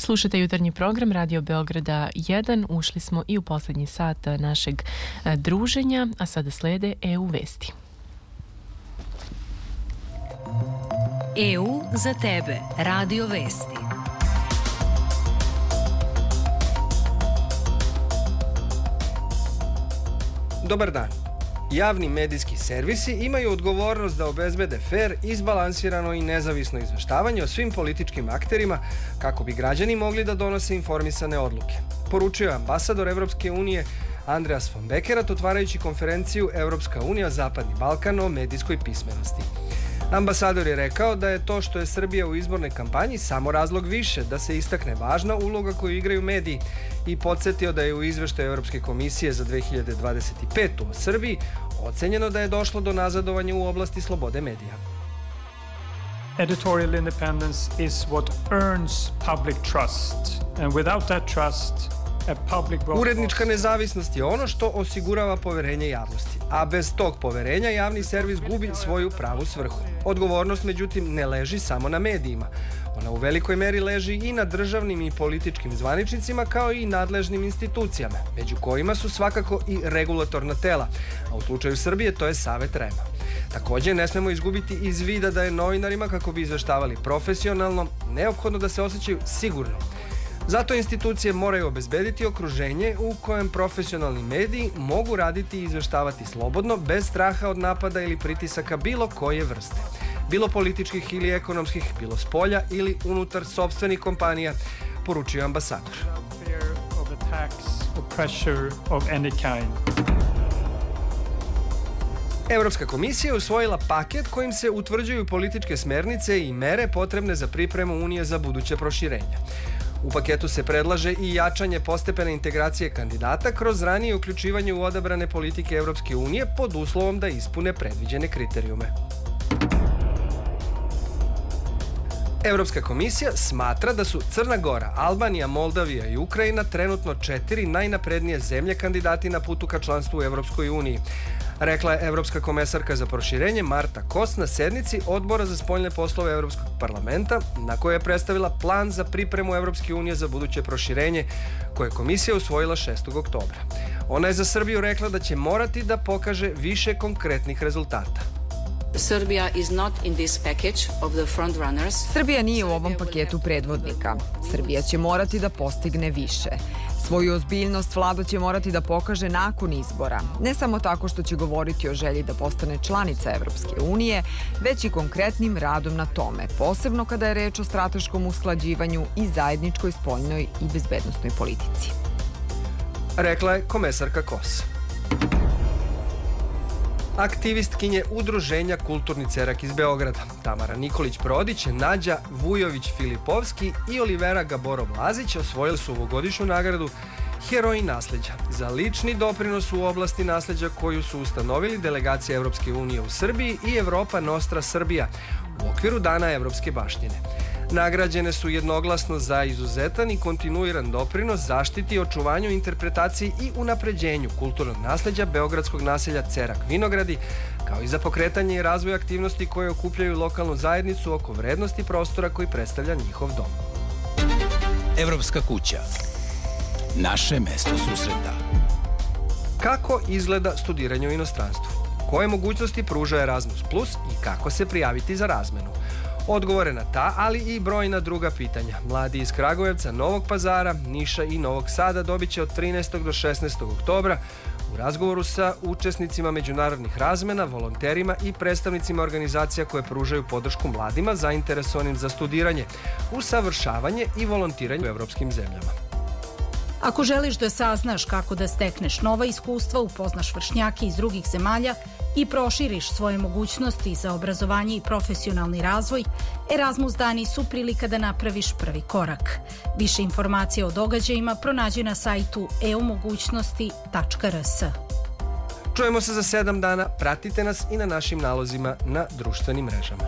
Slušajte jutarnji program Radio Beograda 1. Ušli smo i u poslednji sat našeg druženja, a sada slede EU vesti. EU za tebe. Radio vesti. Dobar dan. Javni medijski servisi imaju odgovornost da obezbede fer, izbalansirano i nezavisno izveštavanje o svim političkim akterima kako bi građani mogli da donose informisane odluke. Poručio je ambasador Evropske unije Andreas von Bekerat otvarajući konferenciju Evropska unija Zapadni Balkan o medijskoj pismenosti. Ambasador je rekao da je to što je Srbija u izbornoj kampanji samo razlog više da se istakne važna uloga koju igraju mediji i podsjetio da je u izveštaju Evropske komisije za 2025. u Srbiji ocenjeno da je došlo do nazadovanja u oblasti slobode medija. Editorial independence is what earns public trust, and without that trust, urednička nezavisnost je ono što osigurava poverenje javnosti, a bez tog poverenja javni servis gubi svoju pravu svrhu. Odgovornost, međutim, ne leži samo na medijima. Ona u velikoj meri leži i na državnim i političkim zvaničnicima kao i nadležnim institucijama, među kojima su svakako i regulatorna tela, a u slučaju Srbije to je Savet REM-a. Također ne smemo izgubiti iz vida da je novinarima, kako bi izveštavali profesionalno, neophodno da se osjećaju sigurno. Zato institucije moraju obezbediti okruženje u kojem profesionalni mediji mogu raditi i izveštavati slobodno, bez straha od napada ili pritisaka bilo koje vrste. Bilo političkih ili ekonomskih, bilo s polja ili unutar sopstvenih kompanija, poručio ambasador. Evropska komisija je usvojila paket kojim se utvrđuju političke smernice i mere potrebne za pripremu Unije za buduće proširenje. U paketu se predlaže i jačanje postepene integracije kandidata kroz ranije uključivanje u odabrane politike Evropske unije pod uslovom da ispune predviđene kriterijume. Evropska komisija smatra da su Crna Gora, Albanija, Moldavija i Ukrajina trenutno 4 najnaprednije zemlje kandidati na putu ka članstvu u Evropskoj uniji, rekla je Evropska komesarka za proširenje Marta Kos na sednici Odbora za spoljne poslove Evropskog parlamenta, na kojoj je predstavila plan za pripremu Evropske unije za buduće proširenje, koje je komisija usvojila 6. oktobra. Ona je za Srbiju rekla da će morati da pokaže više konkretnih rezultata. Srbija nije u ovom paketu predvodnika. Srbija će morati da postigne više. Svoju ozbiljnost vlada će morati da pokaže nakon izbora, ne samo tako što će govoriti o želji da postane članica Evropske unije, već i konkretnim radom na tome, posebno kada je reč o strateškom usklađivanju i zajedničkoj spoljnoj i bezbednosnoj politici. Rekla je komesarka Kos. Aktivistkinje Udruženja Kulturni cerak iz Beograda, Tamara Nikolić-Prodić, Nađa Vujović-Filipovski i Olivera Gaborov-Lazić osvojili su ovogodišnju nagradu Heroji nasleđa za lični doprinos u oblasti nasleđa koju su ustanovili delegacija Evropske unije u Srbiji i Evropa Nostra Srbija u okviru Dana evropske baštine. Nagrađene su jednoglasno za izuzetan i kontinuiran doprinos zaštiti, očuvanju, interpretaciji i unapređenju kulturnog nasleđa beogradskog naselja Cerak Vinogradi, kao i za pokretanje i razvoj aktivnosti koje okupljaju lokalnu zajednicu oko vrednosti prostora koji predstavlja njihov dom. Evropska kuća. Naše mesto susreta. Kako izgleda studiranje u inostranstvu? Koje mogućnosti pruža Erasmus Plus i kako se prijaviti za razmenu? Odgovore na ta, ali i brojna druga pitanja. Mladi iz Kragujevca, Novog Pazara, Niša i Novog Sada dobit će od 13. do 16. oktobra u razgovoru sa učesnicima međunarodnih razmena, volonterima i predstavnicima organizacija koje pružaju podršku mladima zainteresovanim za studiranje, usavršavanje i volontiranje u evropskim zemljama. Ako želiš da saznaš kako da stekneš nova iskustva, upoznaš vršnjake iz drugih zemalja i proširiš svoje mogućnosti za obrazovanje i profesionalni razvoj, Erasmus dani su prilika da napraviš prvi korak. Više informacija o događajima pronađi na sajtu eumogućnosti.rs. Čujemo se za 7 dana, pratite nas i na našim nalozima na društvenim mrežama.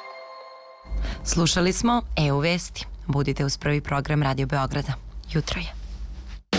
Slušali smo EU Vesti. Budite uz prvi program Radio Beograda. Jutro je.